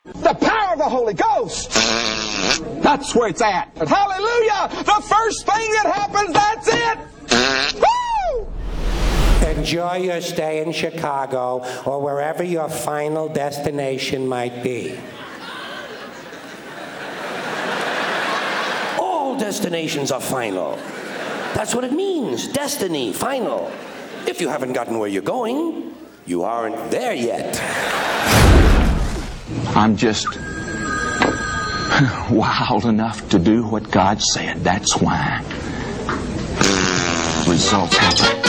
The power of the Holy Ghost. That's where it's at. Hallelujah! The first thing that happens, that's it! Woo! Enjoy your stay in Chicago or wherever your final destination might be. All destinations are final. That's what it means. Destiny, final. If you haven't gotten where you're going, you aren't there yet. I'm just wild enough to do what God said. That's why results happen.